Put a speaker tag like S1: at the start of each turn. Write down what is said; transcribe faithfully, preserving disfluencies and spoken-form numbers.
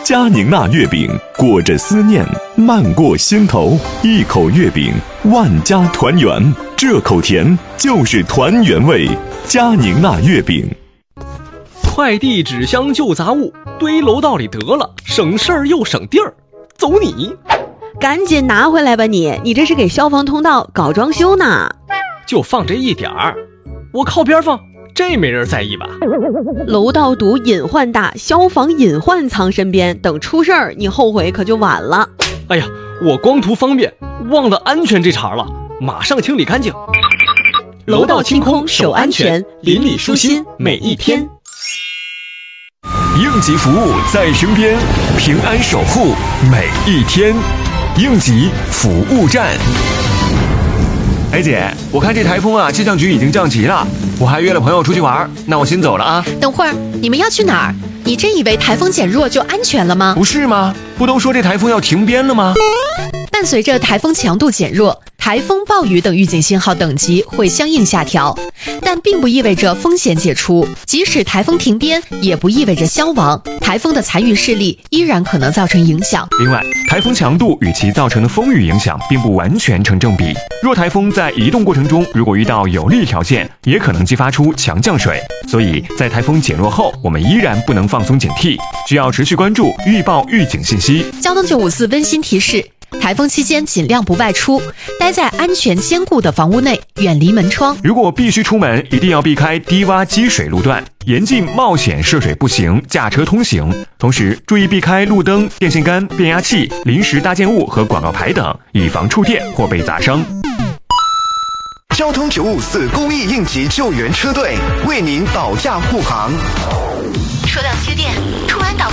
S1: 佳宁娜月饼，裹着思念，漫过心头，一口月饼，万家团圆。这口甜就是团圆味，佳宁娜月饼。
S2: 快递纸箱旧杂物堆楼道里得了，省事儿又省地儿。走你！
S3: 赶紧拿回来吧你！你这是给消防通道搞装修呢？
S2: 就放这一点儿，我靠边放，这没人在意吧？
S3: 楼道堵隐患大，消防隐患藏身边，等出事儿你后悔可就晚了。
S2: 哎呀，我光图方便，忘了安全这茬了，马上清理干净。
S3: 楼道清空守安全，邻里舒心每一天。
S1: 应急服务在身边，平安守护每一天。应急服务站。
S4: 哎姐，我看这台风啊，气象局已经降级了，我还约了朋友出去玩，那我先走了啊。
S5: 等会儿你们要去哪儿？你真以为台风减弱就安全了吗？
S4: 不是吗？不都说这台风要停编了吗？
S5: 伴随着台风强度减弱，台风、暴雨等预警信号等级会相应下调，但并不意味着风险解除。即使台风停编，也不意味着消亡，台风的残余势力依然可能造成影响。
S4: 另外，台风强度与其造成的风雨影响并不完全成正比。若台风在移动过程中，如果遇到有利条件，也可能激发出强降水。所以在台风减弱后，我们依然不能放松警惕，需要持续关注预报预警信息。
S5: 交通九五四温馨提示：台风期间尽量不外出，待在安全坚固的房屋内，远离门窗。
S4: 如果必须出门，一定要避开低洼积水路段，严禁冒险涉水步行、驾车通行。同时，注意避开路灯、电线杆、变压器、临时搭建物和广告牌等，以防触电或被砸伤。
S6: 交通九五四公益应急救援车队为您保驾护航。
S7: 说到缺电，突然导